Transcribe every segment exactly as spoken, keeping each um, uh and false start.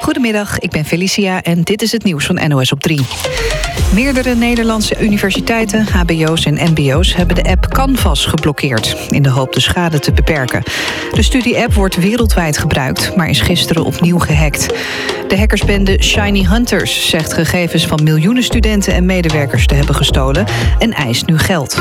Goedemiddag, ik ben Felicia en dit is het nieuws van N O S op drie. Meerdere Nederlandse universiteiten, H B O's en M B O's hebben de app Canvas geblokkeerd, in de hoop de schade te beperken. De studie-app wordt wereldwijd gebruikt, maar is gisteren opnieuw gehackt. De hackersbende Shiny Hunters zegt gegevens van miljoenen studenten en medewerkers te hebben gestolen en eist nu geld.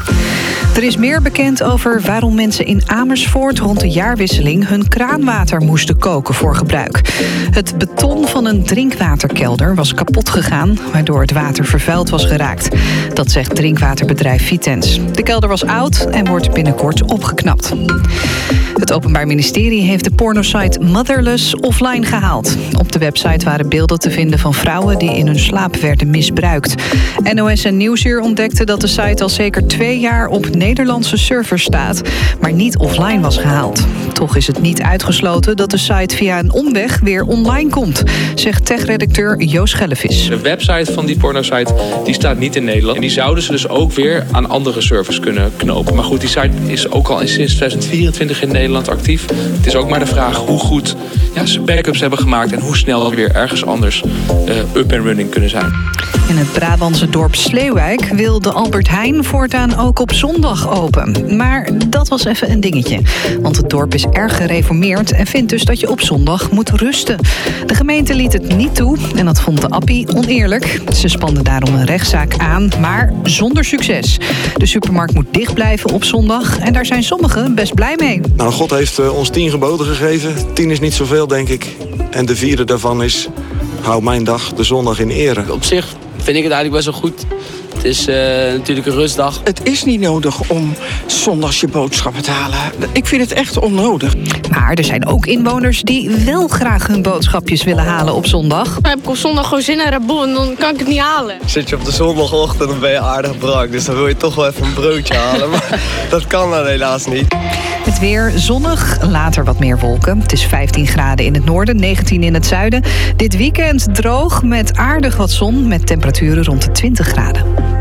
Er is meer bekend over waarom mensen in Amersfoort rond de jaarwisseling hun kraanwater moesten koken voor gebruik. Het beton van een drinkwaterkelder was kapot gegaan, waardoor het water vervuild was geraakt. Dat zegt drinkwaterbedrijf Vitens. De kelder was oud en wordt binnenkort opgeknapt. Het Openbaar Ministerie heeft de pornosite Motherless offline gehaald. Op de website waren beelden te vinden van vrouwen die in hun slaap werden misbruikt. N O S en Nieuwsuur ontdekten dat de site al zeker twee jaar op Nederlandse servers staat, maar niet offline was gehaald. Toch is het niet uitgesloten dat de site via een omweg weer online komt, zegt tech-redacteur Joost Gellevis. De website van die pornosite die staat niet in Nederland. En die zouden ze dus ook weer aan andere servers kunnen knopen. Maar goed, die site is ook al sinds tweeduizend vierentwintig in Nederland actief. Het is ook maar de vraag hoe goed ja, ze backups hebben gemaakt en hoe snel we weer ergens anders uh, up and running kunnen zijn. In het Brabantse dorp Sleeuwijk wil de Albert Heijn voortaan ook op zondag open. Maar dat was even een dingetje. Want het dorp is erg gereformeerd en vindt dus dat je op zondag moet rusten. De gemeente liet het niet toe en dat vond de appie oneerlijk. Ze spanden daarom een rechtszaak aan, maar zonder succes. De supermarkt moet dicht blijven op zondag en daar zijn sommigen best blij mee. Nou, God heeft uh, ons tien geboden gegeven. Tien is niet zoveel, denk ik. En de vierde daarvan is, hou mijn dag, de zondag in ere. Op zich vind ik het eigenlijk best wel goed. Het is uh, natuurlijk een rustdag. Het is niet nodig om zondags je boodschappen te halen. Ik vind het echt onnodig. Maar er zijn ook inwoners die wel graag hun boodschapjes willen halen op zondag. Dan heb ik op zondag gewoon zin in Red Bull en dan kan ik het niet halen. Zit je op de zondagochtend, dan ben je aardig brak. Dus dan wil je toch wel even een broodje halen. Maar dat kan dan helaas niet. Het weer zonnig, later wat meer wolken. Het is vijftien graden in het noorden, negentien in het zuiden. Dit weekend droog met aardig wat zon met temperaturen rond de twintig graden.